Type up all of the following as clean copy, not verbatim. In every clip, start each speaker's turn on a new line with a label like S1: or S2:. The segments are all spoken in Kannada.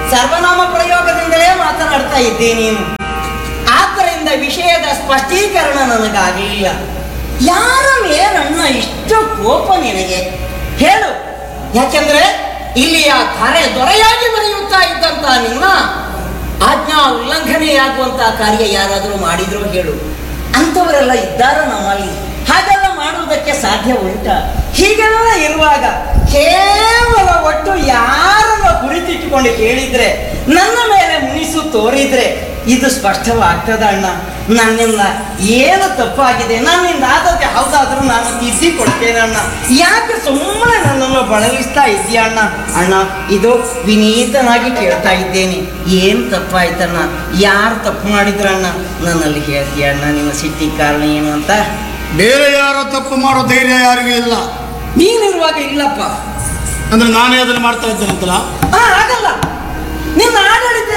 S1: ಸರ್ವನಾಮ ಪ್ರಯೋಗದಿಂದಲೇ ಮಾತನಾಡ್ತಾ ಇದ್ದೆ ನೀನು. ಆದ್ದರಿಂದ ವಿಷಯದ ಸ್ಪಷ್ಟೀಕರಣ ನನಗಾಗಲಿಲ್ಲ. ಯಾರ ಮೇಲಣ್ಣ ಇಷ್ಟು ಕೋಪ ನಿನಗೆ? ಹೇಳು. ಯಾಕೆಂದ್ರೆ ಇಲ್ಲಿಯ ಕರೆ ದೊರೆಯಾಗಿ ಬರೆಯುತ್ತಾ ಇದ್ದಂತ ನಿನ್ನ ಆಜ್ಞಾ ಉಲ್ಲಂಘನೆಯಾಗುವಂತಹ ಕಾರ್ಯ ಯಾರಾದರೂ ಮಾಡಿದ್ರು ಹೇಳು. ಅಂಥವರೆಲ್ಲ ಇದ್ದಾರ ನಮ್ಮಲ್ಲಿ? ಹಾಗೆಲ್ಲ ಮಾಡುವುದಕ್ಕೆ ಸಾಧ್ಯ ಉಂಟ? ಹೀಗೆಲ್ಲ ಇರುವಾಗ ಕೇವಲ ಒಟ್ಟು ಯಾರನ್ನ ಕುರಿತಿಟ್ಟುಕೊಂಡು ಕೇಳಿದ್ರೆ, ನನ್ನ ಮೇಲೆ ಮುನಿಸು ತೋರಿದ್ರೆ ಇದು ಸ್ಪಷ್ಟವಾಗ್ತದ ಅಣ್ಣ. ನನ್ನಿಂದ ಏನು ತಪ್ಪಾಗಿದೆ, ನನ್ನಿಂದ ಆದದ್ದು ಯಾವುದಾದ್ರೂ ನಾನು ತಿದ್ದಿ ಕೊಡ್ತೇನೆ ಅಣ್ಣ. ಯಾಕೆ ಸುಮ್ಮನೆ ನನ್ನನ್ನು ಬಳಲಿಸ್ತಾ ಇದೆಯಾ ಅಣ್ಣ? ಅಣ್ಣ, ಇದು ವಿನೀತನಾಗಿ ಕೇಳ್ತಾ ಇದ್ದೇನೆ, ಏನು ತಪ್ಪಾಯ್ತಣ್ಣ? ಯಾರು ತಪ್ಪು ಮಾಡಿದ್ರಣ್ಣ? ನನ್ನಲ್ಲಿ ಹೇಳ್ತೀಯ ಅಣ್ಣ, ನಿಮ್ಮ ಸಿಟ್ಟಿ ಕಾರಣ ಏನು ಅಂತ?
S2: ಬೇರೆ ಯಾರೋ ತಪ್ಪು ಮಾಡೋ ಧೈರ್ಯ ಯಾರಿಗೂ ಇಲ್ಲ.
S1: ನೀನಿರುವಾಗ ಇಲ್ಲಪ್ಪ.
S2: ಅಂದ್ರೆ ನಾನೇ ಅದನ್ನು ಮಾಡ್ತಾ ಇದ್ದೇನಂತಲ್ಲ?
S1: ಆಗಲ್ಲ. ನಿನ್ನ ಆಡಳಿತ,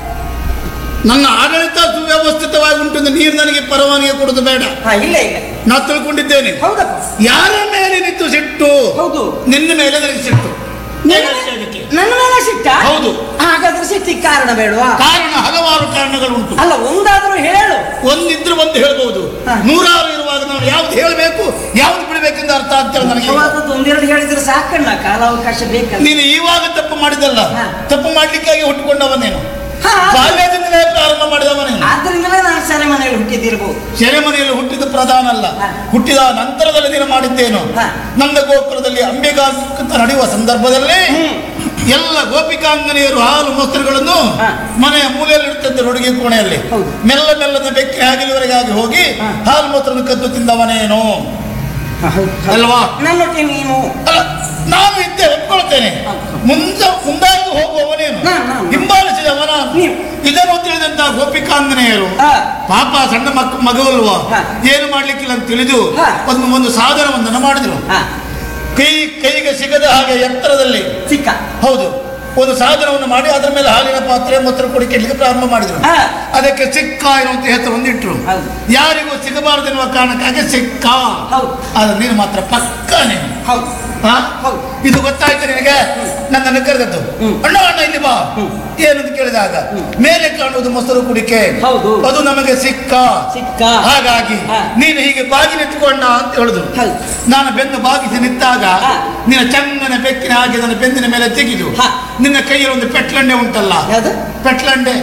S2: ನನ್ನ ಆಡಳಿತ ಸುವ್ಯವಸ್ಥಿತವಾಗಿ ಉಂಟು. ನೀರು ನನಗೆ ಪರವಾನಗಿ ಕೊಡುದು ಬೇಡ.
S1: ಇಲ್ಲ ಇಲ್ಲ,
S2: ನಾ ತಿಳ್ಕೊಂಡಿದ್ದೇನೆ.
S1: ಹೌದಪ್ಪ.
S2: ಯಾರ ಮೇಲೆ ನಿಂತು ಸಿಟ್ಟು?
S1: ಹೌದು,
S2: ನಿನ್ನ ಮೇಲೆ ನನಗೆ ಸಿಟ್ಟು.
S1: ನನ್ನ ಮೇಲೆ ಸಿಟ್ಟ?
S2: ಹೌದು.
S1: ಹಾಗಾದ್ರೆ ಸಿಟ್ಟಿಗೆ ಕಾರಣ ಬೇಡವಾ?
S2: ಕಾರಣ ಹಲವಾರು ಕಾರಣಗಳುಂಟು.
S1: ಅಲ್ಲ, ಒಂದಾದ್ರೂ ಹೇಳು.
S2: ಒಂದಿದ್ರೆ ಒಂದು ಹೇಳ್ಬಹುದು. ನೂರಾರು ಇರುವಾಗ ನಾವು ಯಾವ್ದು ಹೇಳಬೇಕು ಯಾವ್ದು ಬಿಡಬೇಕೆಂದು ಅರ್ಥ ಆಗ್ತದೆ ನನಗೆ.
S1: ಒಂದೆರಡು ಹೇಳಿದ್ರೆ ಸಾಕಣ್ಣ, ಕಾಲಾವಕಾಶ ಬೇಕಲ್ಲ.
S2: ನೀನು ಇವಾಗ ತಪ್ಪು ಮಾಡಿದಲ್ಲ, ತಪ್ಪು ಮಾಡ್ಲಿಕ್ಕಾಗಿ ಹುಟ್ಟುಕೊಂಡವನೇನು, ಬಾಲ್ಯದಿಂದಲೇ ಪ್ರಾರಂಭ ಮಾಡಿದವನೇನು.
S1: ಆದ್ರಿಂದಲೇ ನಾನು ಸೆರೆಮನೆಯಲ್ಲಿ ಹುಟ್ಟಿದಿರ್ಬೋದು.
S2: ಸೆರೆಮನೆಯಲ್ಲಿ ಹುಟ್ಟಿದ ಪ್ರಧಾನ ಅಲ್ಲ, ಹುಟ್ಟಿದ ನಂತರದಲ್ಲಿ ನೀನು ಮಾಡಿದ್ದೇನು. ನಂದ ಗೋಕುಲದಲ್ಲಿ ಅಂಬೆಗಾ ನಡೆಯುವ ಸಂದರ್ಭದಲ್ಲಿ ಎಲ್ಲ ಗೋಪಿಕಾಂಗನೆಯರು ಹಾಲು ಮೊಸರುಗಳನ್ನು ಮನೆಯ ಮೂಲೆಯಲ್ಲಿ ಇಡ್ತಿದ್ದರು. ಹುಡುಗಿ ಕೋಣೆಯಲ್ಲಿ ಮೆಲ್ಲ ಮೆಲ್ಲದ ಬೆಕ್ಕಿ ಹಾಗಿಲುವರೆಗಾಗಿ ಹೋಗಿ ಹಾಲು ಮೊಸರನ್ನು ಕದ್ದು ತಿಂದವನೇನು ಅಲ್ವಾ?
S1: ನನ್ನೊಟ್ಟಿಗೆ ನೀನು
S2: ಅಲ್ಲ, ನಾನು ಇದ್ದೆ, ಒಪ್ಕೊಳ್ತೇನೆ. ಮುಂದಾಗಿ ಹೋಗುವವನೇನು, ಹಿಂಬಾಲಿಸಿದವನ. ಇದನ್ನು ತಿಳಿದಂತಹ ಗೋಪಿಕಾಂಗನೆಯರು ಪಾಪ ಸಣ್ಣ ಮಗುವಲ್ವಾ, ಏನು ಮಾಡ್ಲಿಕ್ಕಿಲ್ಲ ಅಂತ ತಿಳಿದು ಒಂದು ಸಾಧನವೊಂದನ್ನು ಮಾಡಿದ್ರು. ಕೈಗೆ ಸಿಗದ ಹಾಗೆ ಎತ್ತರದಲ್ಲಿ
S1: ಸಿಕ್ಕ,
S2: ಹೌದು, ಒಂದು ಸಾಧನವನ್ನು ಮಾಡಿ ಅದರ ಮೇಲೆ ಹಾಲಿನ ಪಾತ್ರೆ ಮೊಸರು ಕುಡಿಕೆಡ್ಲಿಕ್ಕೆ ಪ್ರಾರಂಭ ಮಾಡಿದ್ರು. ಅದಕ್ಕೆ ಸಿಕ್ಕ ಎನ್ನುವಂತ ಹೆಸರು ಒಂದಿಟ್ರು. ಯಾರಿಗೂ ಸಿಗಬಾರದೆನ್ನುವ ಕಾರಣಕ್ಕಾಗಿ ಸಿಕ್ಕ. ಆದ್ರೆ ನೀನು ಮಾತ್ರ ಪಕ್ಕ ನೀನು. ಇದು ಗೊತ್ತಾಯ್ತು ನಿನಗೆ? ನನ್ನನ್ನು ಕರೆದದ್ದು, ಅಣ್ಣ ಅಣ್ಣ ಇಲ್ಲಿ ಬಾ ಏನಂತ ಕೇಳಿದಾಗ ಮೇಲೆ ಕಾಣುವುದು ಮೊಸರು ಕುಡಿಕೆ, ಅದು ನಮಗೆ ಸಿಕ್ಕ. ಹಾಗಾಗಿ ನೀನು ಹೀಗೆ ಬಾಗಿ ನಿಂತುಕೊಂಡ ಅಂತ ಹೇಳುದು. ನಾನು ಬೆನ್ನು ಬಾಗಿಸಿ ನಿಂತಾಗ ನಿನ್ನ ಚಂದನ ಬೆಕ್ಕಿನ ಹಾಗೆ ನನ್ನ ಬೆನ್ನಿನ ಮೇಲೆ ತೆಗೆದು ನಿನ್ನ ಕೈಯಲ್ಲಿ ಒಂದು ಪೆಟ್ಲಂಡೆ ಉಂಟಲ್ಲ, ಪೆಟ್ಲಂಡೆ,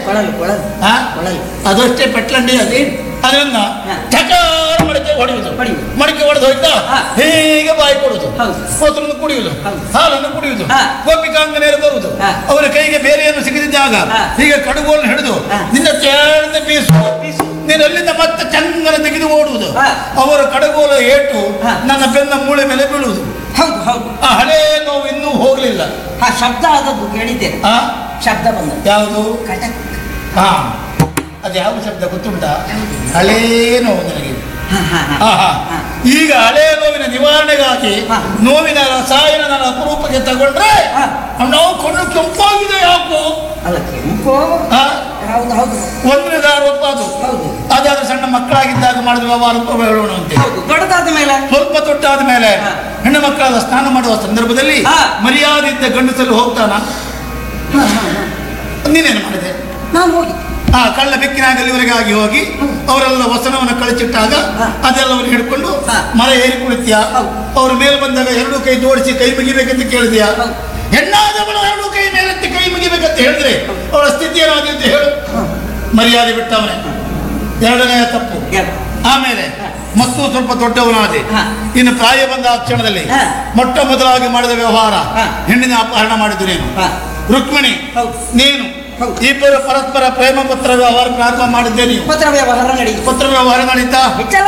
S2: ಅದಷ್ಟೇ ಪೆಟ್ಲಂಡೆ. ಅದನ್ನ ಚಕಾರ ಮಡಿಕೆ ಹೊಡೆದು ಹೋಯ್ತಾ ಹೀಗೆ ಬಾಯಿ ಕೊಡುದು, ಮೊಸರನ್ನು ಕುಡಿಯುವುದು, ಹಾಲನ್ನು ಕುಡಿಯುವುದು. ಗೋಪಿಕಾಂಗನೆಯರು ಬರುವುದು, ಅವರ ಕೈಗೆ ಬೇರೆಯನ್ನು ಸಿಗದಿದ್ದಾಗ ಹೀಗೆ ಕಡುಗೋಲನ್ನು ಹಿಡಿದು ನಿನ್ನ ಚೇರ್ದ ಬೀಸು, ನೀನು ಅಲ್ಲಿಂದ ಮತ್ತೆ ಚಂದನ ತೆಗೆದು ಓಡುವುದು. ಅವರ ಕಡುಗೋಲ ಏಟು ನನ್ನ ಬೆನ್ನ ಮೂಳೆ ಮೇಲೆ ಬೀಳುವುದು. ಆ ಹಳೇ ನೋವು ಇನ್ನೂ ಹೋಗ್ಲಿಲ್ಲ.
S1: ಶಬ್ದ ಆದದ್ದು ಕೇಳಿದ್ದೇನೆ. ಶಬ್ದ ಬಂದ
S2: ಯಾವುದು? ಅದು ಯಾವ ಶಬ್ದ ಗೊತ್ತುಂಟಾ? ಹಳೇ ನೋವು ನನಗೆ. ಈಗ ಹಳೇ ನೋವಿನ ನಿವಾರಣೆಗಾಗಿ ನೋವಿನ ರಸಾಯನ ನನ್ನ ಅಪರೂಪಕ್ಕೆ ತಗೊಂಡ್ರೆ ನಾವು ಕಣ್ಣು ಕೆಂಪಾಗಿದೆ. ಯಾಕೋ
S1: ಅಲ್ಲ, ಕೆಂಪು
S2: 1,000 ರೂಪಾಯಿ. ಅದಾದ್ರೆ ಸಣ್ಣ ಮಕ್ಕಳಾಗಿದ್ದಾಗ ಮಾಡಿದ ವ್ಯವಹಾರ ಹೇಳೋಣ ಅಂತ.
S1: ದೊಡ್ಡದಾದ ಮೇಲೆ, ಸ್ವಲ್ಪ
S2: ದೊಡ್ಡಾದ ಮೇಲೆ ಹೆಣ್ಣು ಮಕ್ಕಳಾದ ಸ್ನಾನ ಮಾಡುವ ಸಂದರ್ಭದಲ್ಲಿ ಮರ್ಯಾದೆ ಇದ್ದ ಗಂಡಸಲ್ಲಿ ಹೋಗ್ತಾನ. ನೀನೇನು ಮಾಡಿದೆ?
S1: ನಾನು ಹೋಗಿ
S2: ಕಳ್ಳ ಬೆಕ್ಕಿನಾಗಲಿವರೆಗಾಗಿ ಹೋಗಿ ಅವರೆಲ್ಲ ವಸನವನ್ನು ಕಳಚಿಟ್ಟಾಗ ಅದೆಲ್ಲವನ್ನು ಹಿಡ್ಕೊಂಡು ಮರ ಏರಿ ಕುಳಿತೀಯ. ಅವ್ರ ಮೇಲೆ ಬಂದಾಗ 2 ಕೈ ಜೋಡಿಸಿ ಕೈ ಮುಗಿಬೇಕಂತ ಕೇಳಿದ್ಯಾ? ಹೆಣ್ಣಾದವಳು 2 ಕೈ ಮೇಲೆತ್ತಿ ಕೈ ಮುಗಿಬೇಕಂತ ಹೇಳಿದ್ರೆ ಅವಳ ಸ್ಥಿತಿ ಏನಾಗಿದೆ ಅಂತ ಹೇಳು. ಮರ್ಯಾದೆ ಬಿಟ್ಟವನೇ, 2ನೇ ತಪ್ಪು. ಆಮೇಲೆ ಮತ್ತು ಸ್ವಲ್ಪ ದೊಡ್ಡವನಾದೆ, ಇನ್ನು ಪ್ರಾಯ ಬಂದ ಆ ಕ್ಷಣದಲ್ಲಿ ಮೊಟ್ಟ ಮೊದಲಾಗಿ ಮಾಡಿದ ವ್ಯವಹಾರ ಹೆಣ್ಣಿನ ಅಪಹರಣ ಮಾಡಿದ್ದು ನೀನು. ರುಕ್ಮಿಣಿ ನೀನು ಇಬ್ಬರು ಪರಸ್ಪರ ಪ್ರೇಮ ಪತ್ರ ವ್ಯವಹಾರ ಪ್ರಾರಂಭ ಮಾಡಿದ್ದೆ. ನೀವು
S1: ಪತ್ರ ವ್ಯವಹಾರ
S2: ನಡೀತಾ?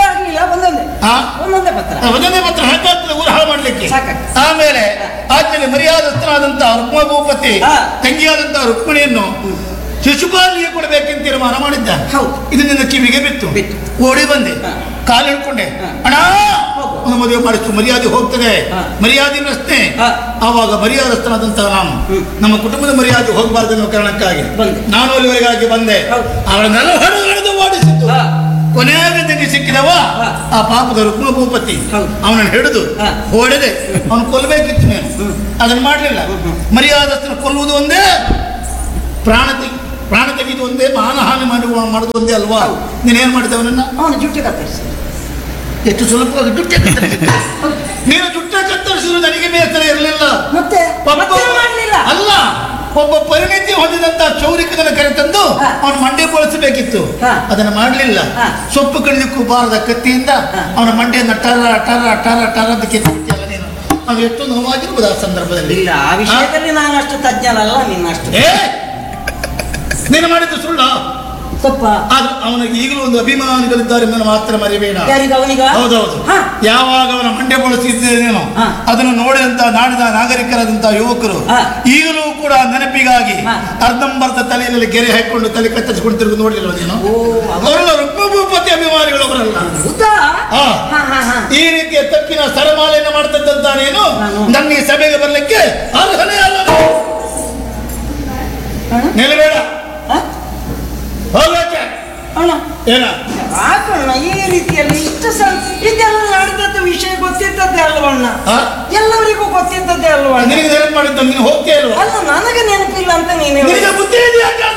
S2: ಒಂದೊಂದೇ ಪತ್ರ ಹಾಕಾಗ್ತದೆ ಊರು ಹಾಳು ಮಾಡ್ಲಿಕ್ಕೆ. ಆಮೇಲೆ ಮರ್ಯಾದಸ್ಥನಾದಂತಹ ರುಕ್ಮಭೂಪತಿ ತಂಗಿಯಾದಂತಹ ರುಕ್ಮಿಣಿಯನ್ನು ಶಿಶುಪಾಲಿಗೆ ಕೊಡಬೇಕೆಂತ ತೀರ್ಮಾನ ಮಾಡಿದ್ದ. ಇದು ನಿನ್ನ ಕಿವಿಗೆ ಬಿತ್ತು. ಓಡಿ ಬಂದೆ, ಕಾಲು ಹಿಡ್ಕೊಂಡೆ, ಅಣ್ಣ ಒಂದು ಮದುವೆ ಮಾಡಿಸು, ಮರ್ಯಾದೆ ಹೋಗ್ತದೆ, ಮರ್ಯಾದೆ ಪ್ರಶ್ನೆ. ಆವಾಗ ಮರ್ಯಾದಸ್ಥನಾದಂತಹ ನಾನು ನಮ್ಮ ಕುಟುಂಬದ ಮರ್ಯಾದೆ ಹೋಗಬಾರ್ದು ಅನ್ನೋ ಕಾರಣಕ್ಕಾಗಿ ನಾನು ಅಲ್ಲಿವರೆಗಾಗಿ ಬಂದೆ. ಅವಳನ್ನೆಲ್ಲ ಹೊಡೆದು ಓಡಿಸಿದ್ದು. ಕೊನೆಯಾಗ ನಿನಗೆ ಸಿಕ್ಕಿದವ ಆ ಪಾಪದ ರುಕ್ಮಭೂಪತಿ. ಅವನನ್ನು ಹಿಡಿದು ಹೊಡೆದೆ. ಅವನು ಕೊಲ್ಲಬೇಕಿತ್ತು, ನೀನು ಅದನ್ನು ಮಾಡಲಿಲ್ಲ. ಮರ್ಯಾದಸ್ಥನ ಕೊಲ್ಲುವುದು ಒಂದೇ ಪ್ರಾಣ ತೆಗೆದು ಒಂದೇ ಮಾನಹಾನಿ ಮಾಡುದು ಒಂದೇ ಅಲ್ವಾ? ನೀನೇನ್ ಮಾಡಿದೆ ಅವನನ್ನ?
S1: ಅವನು ಜುಟ್ಟು ಕತ್ತರಿಸಿ.
S2: ಎಷ್ಟು ಸುಲಭವಾಗಿ ಜುಟ್ಟೆ ನೀನು ಜುಟ್ಟ ಕತ್ತರಿಸಿದ್ರು ನನಗೆ ಬೇಸರ ಇರಲಿಲ್ಲ.
S1: ಮತ್ತೆ ಮಾಡಲಿಲ್ಲ
S2: ಅಲ್ಲ, ಒಬ್ಬ ಪರಿಣಿತಿ ಹೊಂದಿದಂತ ಚೌರಿಕದನ್ನು ಕರೆತಂದು ಅವನ ಮಂಡೆ ಬಳಸಬೇಕಿತ್ತು. ಅದನ್ನು ಮಾಡಲಿಲ್ಲ. ಸೊಪ್ಪು ಕಡಿಲಿಕ್ಕೂ ಬಾರದ ಕತ್ತಿಯಿಂದ ಅವನ ಮಂಡೆಯನ್ನು ಟರ ಟರ ಟರ ಟರ ಅಂತ ಕೆತ್ತಿಲ್ಲ ನೀನು. ಅದು ಎಷ್ಟು ನೋವಾಗಿರ್ಬೋದು ಆ ಸಂದರ್ಭದಲ್ಲಿ.
S1: ಇಲ್ಲ, ಆ ವಿಷಯದಲ್ಲಿ ನಾನು ಅಷ್ಟು ತಜ್ಞನಲ್ಲ, ನಿನ್ನಷ್ಟು.
S2: ನೀನು ಮಾಡಿದ್ದು ಸುಳ್ಳು
S1: ತಪ್ಪ.
S2: ಅವನಿಗೆ ಈಗಲೂ ಒಂದು ಅಭಿಮಾನಿಗಳಿದ್ದಾರೆ ಮಾತ್ರ ಮರಿಬೇಡ. ಹೌದೌದು. ಯಾವಾಗ ಅವನ ಮಂಡ್ಯ ಬಳಸಿದ್ದೇನೇನೋ ಅದನ್ನು ನೋಡಿದಂತ ನಾಡಿದ ನಾಗರಿಕರಾದಂತ ಯುವಕರು ಈಗಲೂ ಕೂಡ ನೆನಪಿಗಾಗಿ ಅರ್ಧಂಬರ್ಧ ತಲೆಯಲ್ಲಿ ಗೆರೆ ಹಾಕೊಂಡು ತಲೆ ಕತ್ತರಿಸಿಕೊಂಡು ತಿರುಗಿ ನೋಡಲಿಲ್ಲ ನೀನು? ಅವರೆಲ್ಲ ರುಕ್ಮಭೂಪತಿ ಅಭಿಮಾನಿಗಳು ಅವರಲ್ಲ. ಈ ರೀತಿಯ ತಪ್ಪಿನ ಸರಮಾಲೆಯನ್ನು ಮಾಡ್ತಕ್ಕಂತ ನೀನು ನನ್ನ ಈ ಸಭೆಗೆ ಬರಲಿಕ್ಕೆ ಅರ್ಹನೇ ಅಲ್ಲ. ನಿಲ್ಲಬೇಡ.
S1: ಏನ ಈ ರೀತಿಯಲ್ಲಿ ಇಷ್ಟು ಇದೆಲ್ಲ ನಡೆದದ್ದು ವಿಷಯ ಗೊತ್ತಿದ್ದದ್ದೇ ಅಲ್ವಣ್ಣ? ಎಲ್ಲರಿಗೂ ಗೊತ್ತಿದ್ದದ್ದೇ ಅಲ್ವಣ್ಣ?
S2: ನಿನಗೆ ನೆನಪು ಮಾಡಿದ್ದು ನೀನು ಹೋಗ್ತೇ ಇಲ್ವಾ?
S1: ಅಲ್ಲ, ನನಗೆ ನೆನಪಿಲ್ಲ ಅಂತ ನೀನು
S2: ಬುದ್ಧಿ ಇದೆಯಾ?